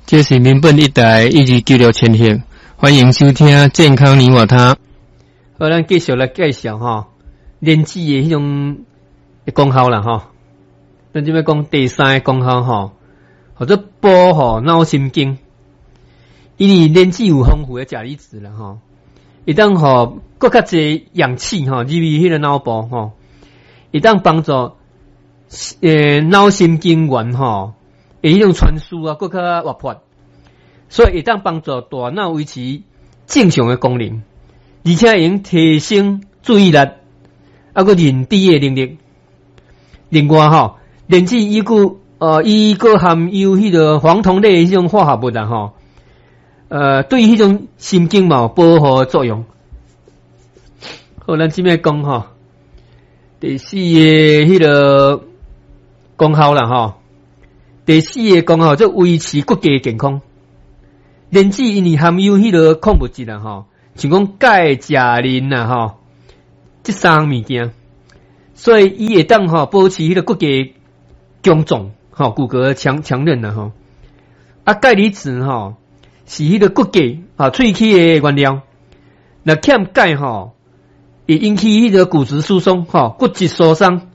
这是民本一台1296千赫，欢迎收听健康你我他。好，咱继续来介绍莲子的迄种功效啦咱这边讲第三个功效或者保护脑神经。因为莲子有丰富的钾离子啦会当更较侪氧气入去迄个脑部会当帮助脑神经元迄种传输更较活泼，所以会当帮助大脑维持正常的功能，而且会用提升注意力个认知的能力。另外莲子伊个含有迄个黄酮类迄种化合物对迄种神经嘛有保护的作用。好，咱这边讲第四个迄个功效啦第四个功效就维持骨骼健康。莲子因为含有迄个矿物质啦像讲钙、钾、磷啦这三样物件，所以伊会当保持迄个骨骼强壮骨骼强韧啦钙离子是迄个骨骼喙齿的原料，若欠钙会引起迄个骨质疏松骨质疏松。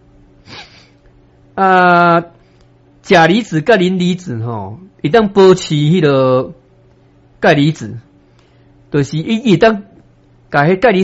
钾离子甲磷离子会当保持迄个钙离子，就是伊会当甲迄钙离